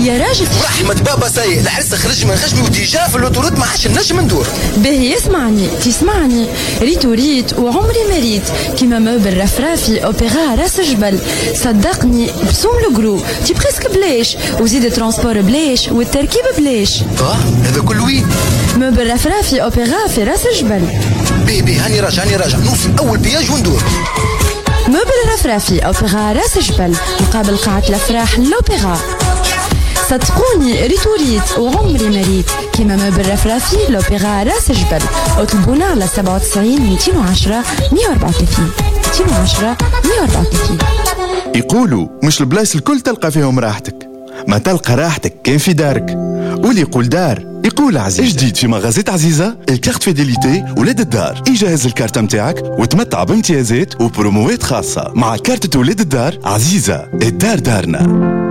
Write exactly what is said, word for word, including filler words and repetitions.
يا راجل رحمة بابا سايق العرس خرج من خشمي وديجا في اللوتوريت ما عادش نجم ندور. باهي اسمعني تسمعني، ريت وريت وعمري ما ريت كيما موبل رفرافي اوبيرا راس جبل. صدقني بسوم لو جرو تي بريسك بلاش، وزيد ترونسبور بلاش والتركيب بلاش. اه هذا كل وين؟ موبل رفرافي اوبيرا في راس جبل. بيه بيه هاني راجع هاني راجع نوصل اول بياج وندور. موبل رفرافي اوبيرا راس جبل مقابل قاعة الافراح لوبيرا. صدقوني ريتوريت وعمري ما ريت كيما موبل رفرافي لوبيرا راس جبل. اطلبونا على سبعة وتسعين مئتين وعشرة مئة وأربعة وثلاثين مئتين وعشرة مئة وأربعة وثلاثين. يقولوا مش البلايص الكل تلقى فيهم راحتك، ما تلقى راحتك كان في دارك. واللي يقول دار يقول عزيزة. جديد في مغازات عزيزة الكارت فيديليتي ولاد الدار. يجهز الكارت متاعك وتمتع بامتيازات وبروموات خاصة مع كارت ولاد الدار. عزيزة الدار دارنا.